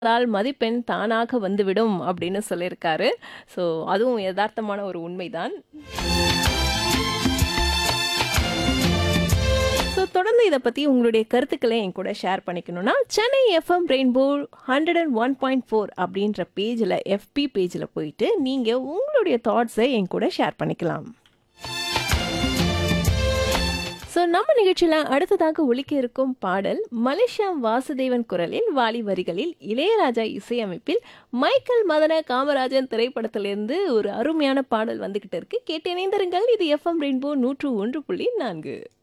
நாள் மதிப்பெண் தானாக வந்துவிடும் அப்படின்னு சொல்லியிருக்காரு. ஸோ அதுவும் எதார்த்தமான ஒரு உண்மைதான். ஸோ தொடர்ந்து இத பத்தி உங்களுடைய கருத்துக்கள என் கூட ஷேர் பண்ணிக்கணும்னா, சென்னை எஃப்எம் ரெயின்போ 101.4 அப்படின்ற பேஜ்ல எஃபி பேஜ்ல போயிட்டு, நீங்க உங்களுடைய தாட்ஸ என் கூட ஷேர் பண்ணிக்கலாம். ஸோ நம்ம நிகழ்ச்சியில அடுத்ததாக ஒலிக்க இருக்கும் பாடல் மலேசியா வாசுதேவன் குரலில், வாலி வரிகளில், இளையராஜா இசையமைப்பில் மைக்கேல் மதன காமராஜன் திரைப்படத்திலிருந்து ஒரு அருமையான பாடல் வந்துகிட்டு இருக்கு. கேட்டு இணைந்திருங்கள். இது எஃப்எம் ரெயின்போ 101.4.